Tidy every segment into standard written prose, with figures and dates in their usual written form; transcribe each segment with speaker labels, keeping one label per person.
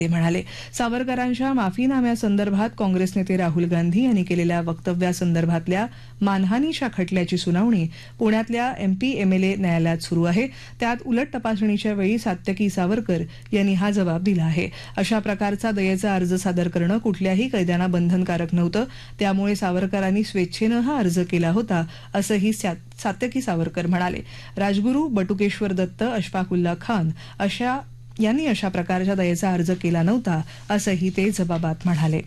Speaker 1: ते म्हणाले. सावरकरांच्या माफीनाम्यासंदर्भात काँग्रेस नेते राहुल गांधी यांनी केलेल्या वक्तव्यासंदर्भातल्या मानहानीच्या खटल्याची सुनावणी पुण्यातल्या MPMLA न्यायालयात सुरू आहे. त्यात उलट तपासणीच्या वेळी सात्यकी सावरकर यांनी हा जबाब दिला आहे. अशा प्रकारचा दयेचा अर्ज सादर करणं कुठल्याही कैद्यांना बंधनकारक नव्हतं. त्यामुळे सावरकरांनी स्वेच्छेनं हा अर्ज केला होता, असंही सात्यकी सावरकर म्हणाले. राजगुरू, बटुकेश्वर दत्त, अशफाकुल्ला खान यांनी अशा प्रकारच्या दयेचा अर्ज केला नव्हता, असंही ते जबाबात म्हणाले.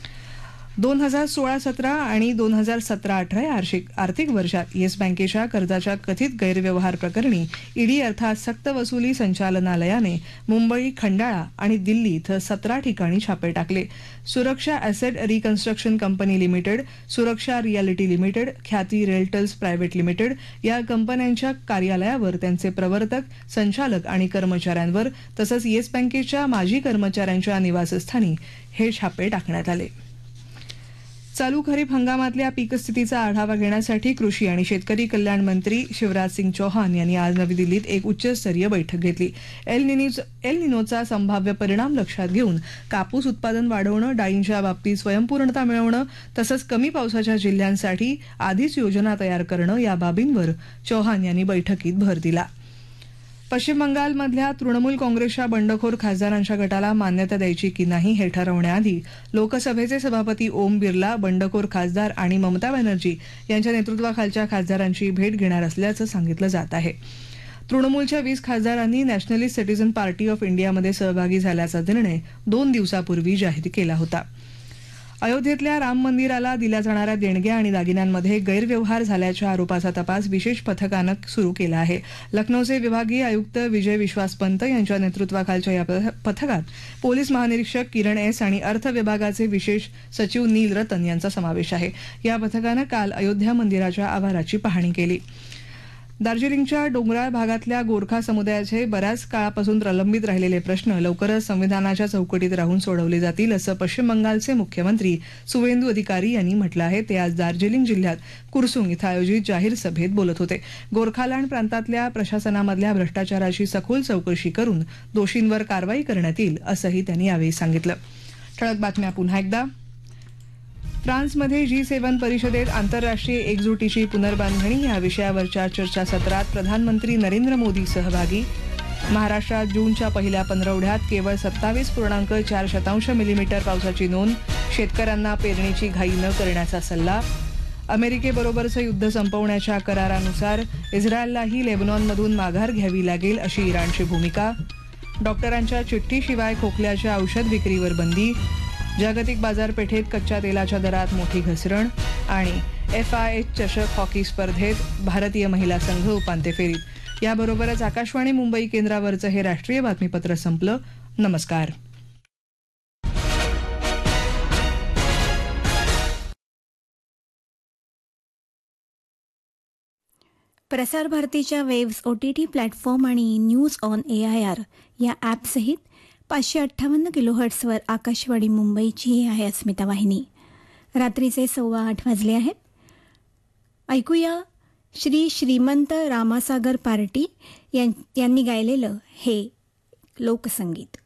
Speaker 1: 2016-17 आणि 2017-18 या आर्थिक वर्षात येस बँकेच्या कर्जाच्या कथित गैरव्यवहार प्रकरणी ईडी अर्थात सक्तवसुली संचालनालयाने मुंबई, खंडाळा आणि दिल्ली इथं 17 ठिकाणी छापे टाकले. सुरक्षा ॲसेट रिकन्स्ट्रक्शन कंपनी लिमिटेड, सुरक्षा रियालिटी लिमिटेड, ख्याती रेल्टल्स प्रायव्हेट लिमिटेड या कंपन्यांच्या कार्यालयावर, त्यांचे प्रवर्तक, संचालक आणि कर्मचाऱ्यांवर तसंच येस बँकेच्या माजी कर्मचाऱ्यांच्या निवासस्थानी हे छापे टाकण्यात आले. चालू खरीप हंगामातल्या पीकस्थितीचा आढावा घेण्यासाठी कृषी आणि शेतकरी कल्याण मंत्री शिवराज सिंग चौहान यांनी आज नवी दिल्लीत एक उच्चस्तरीय बैठक घेतली. एल निनोचा संभाव्य परिणाम लक्षात घेऊन कापूस उत्पादन वाढवणं, डाळींच्या बाबतीत स्वयंपूर्णता मिळवणं तसंच कमी पावसाच्या जिल्ह्यांसाठी आधीच योजना तयार करणं या बाबींवर चौहान यांनी बैठकीत भर दिला. पश्चिम बंगालमधल्या तृणमूल काँग्रेसच्या बंडखोर खासदारांच्या गटाला मान्यता द्यायची की नाही हे ठरवण्याआधी लोकसभेचे सभापती ओम बिर्ला, बंडखोर खासदार आणि ममता बॅनर्जी यांच्या नेतृत्वाखालच्या खासदारांची भेट घेणार असल्याचं सांगितलं जात आहे. तृणमूलच्या 20 खासदारांनी नॅशनलिस्ट सिटीझन पार्टी ऑफ इंडियामध्ये सहभागी झाल्याचा निर्णय 2 दिवसापूर्वी जाहीर केला होता. अयोध्येतल्या राम मंदिराला दिल्या जाणाऱ्या देणग्या आणि दागिन्यांमध्ये गैरव्यवहार झाल्याच्या आरोपाचा तपास विशेष पथकानं सुरू केला आहे. लखनौचे विभागीय आयुक्त विजय विश्वास पंत यांच्या नेतृत्वाखालच्या या पथकात पोलीस महानिरीक्षक किरण एस आणि अर्थ विभागाचे विशेष सचिव नील रतन यांचा समावेश आहे. या पथकानं काल अयोध्या मंदिराच्या आवाराची पाहणी केली. दार्जिलिंगच्या डोंगराळ भागातल्या गोरखा समुदायाचे बऱ्याच काळापासून प्रलंबित राहिलेले प्रश्न लवकरच संविधानाच्या चौकटीत राहून सोडवले जातील, असं पश्चिम बंगालचे मुख्यमंत्री सुवेंदू अधिकारी यांनी म्हटलं आहे. ते आज दार्जिलिंग जिल्ह्यात कुरसुंग इथं आयोजित जाहीर सभेत बोलत होते. गोरखालँड प्रांतातल्या प्रशासनामधल्या भ्रष्टाचाराची सखोल चौकशी करून दोषींवर कारवाई करण्यात येईल, असंही त्यांनी यावेळी सांगितलं. ठळक बातम्या पुन्हा एकदा. फ्रान्समध्ये G7 परिषदेत आंतरराष्ट्रीय एकजुटीची पुनर्बांधणी या विषयावरच्या चर्चासत्रात प्रधानमंत्री नरेंद्र मोदी सहभागी. महाराष्ट्रात जूनच्या पहिल्या पंधरवड्यात केवळ 27.4 मिलीमीटर पावसाची नोंद. शेतकऱ्यांना पेरणीची घाई न करण्याचा सल्ला. अमेरिकेबरोबरचं युद्ध संपवण्याच्या करारानुसार इस्रायललाही लेबनॉनमधून माघार घ्यावी लागेल अशी इराणची भूमिका. डॉक्टरांच्या चिठ्ठीशिवाय खोकल्याच्या औषध विक्रीवर बंदी. जागतिक बाजारपेठेत कच्च्या तेलाच्या दरात मोठी घसरण. आणि FIH चषक हॉकी स्पर्धेत भारतीय महिला संघ उपांत्य फेरीत. याबरोबरच आकाशवाणी मुंबई केंद्रावरचं हे राष्ट्रीय बातमीपत्र संपलं. नमस्कार.
Speaker 2: प्रसार भारतीच्या वेव्स OTT प्लॅटफॉर्म आणि न्यूज ऑन AIR या ॲपसहित 558 किलोहर्ट्झवर आकाशवाणी मुंबईची आहे अस्मिता वाहिनी. रात्रीचे 8:15 वाजले आहेत. ऐकूया श्री श्रीमंत रामासागर पार्टी यांनी गायलेलं हे लोकसंगीत.